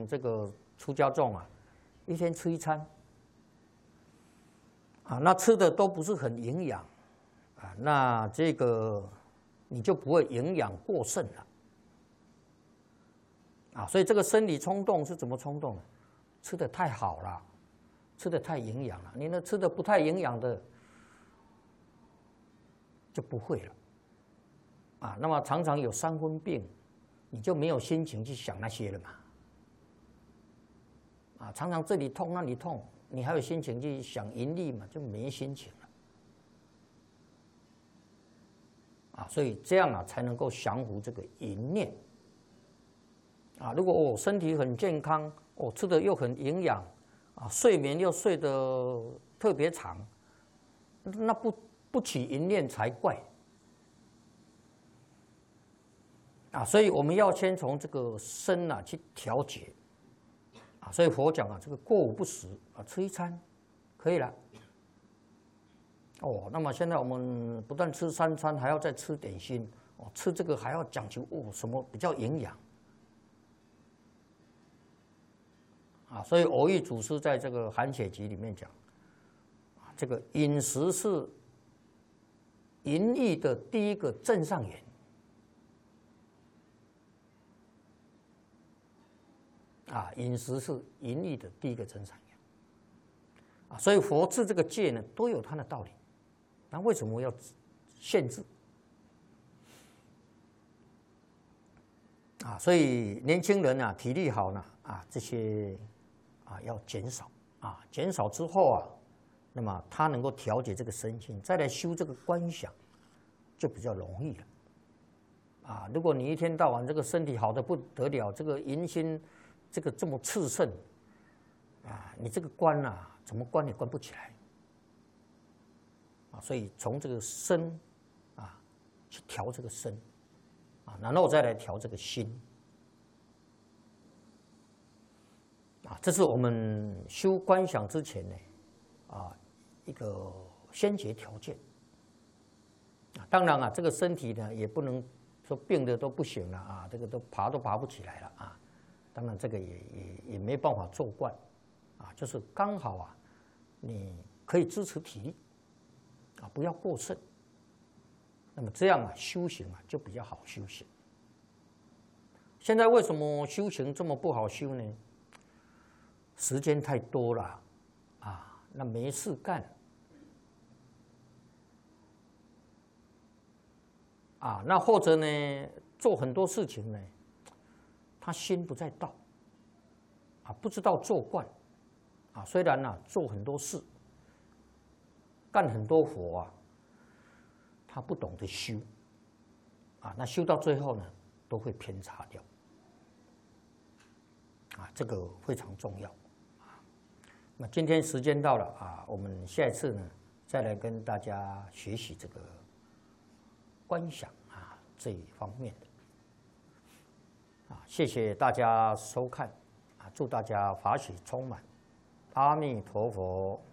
这个出家众啊，一天吃一餐，啊，那吃的都不是很营养，啊，那这个你就不会营养过剩了，啊，所以这个生理冲动是怎么冲动？吃的太好了，吃的太营养了，你那吃的不太营养的就不会了，啊，那么常常有三分病，你就没有心情去想那些了嘛。啊，常常这里痛那里痛，你还有心情去想盈利嘛？就没心情了。啊，所以这样啊才能够降服这个淫念。啊，如果我身体很健康，我吃的又很营养，啊，睡眠又睡得特别长，那不起淫念才怪。啊，所以我们要先从这个身啊去调节。啊，所以佛讲啊，这个过午不食啊，吃一餐可以了。哦，那么现在我们不但吃3餐，还要再吃点心哦，吃这个还要讲究哦，什么比较营养啊？所以蕅益祖师在这个《含血集》里面讲，啊，这个饮食是淫欲的第一个正上缘。啊，饮食是淫欲的第一个正上缘，啊，所以佛治这个戒呢，都有它的道理。那为什么要限制？啊，所以年轻人啊，体力好呢，啊，这些啊要减少，啊，减少之后啊，那么他能够调节这个身心，再来修这个观想，就比较容易了。啊，如果你一天到晚这个身体好的不得了，这个淫心这个这么炽盛，啊，你这个关啊，怎么关也关不起来，啊，所以从这个身，啊，去调这个身，啊，然后再来调这个心，啊，这是我们修观想之前呢，啊，一个先决条件。啊，当然啊，这个身体呢也不能说病的都不行了啊，这个都爬不起来了啊。当然，这个也没办法做惯，啊，就是刚好啊，你可以支持体力，啊，不要过剩。那么这样啊，修行啊就比较好修行。现在为什么修行这么不好修呢？时间太多了，啊，那没事干，啊，那或者呢，做很多事情呢。他心不在道，啊，不知道做惯，啊，虽然呢做很多事，干很多活啊，他不懂得修，啊，那修到最后呢，都会偏差掉，啊，这个非常重要，啊，那今天时间到了啊，我们下一次呢再来跟大家学习这个观想啊这一方面的。啊，谢谢大家收看，啊，祝大家法喜充满，阿弥陀佛。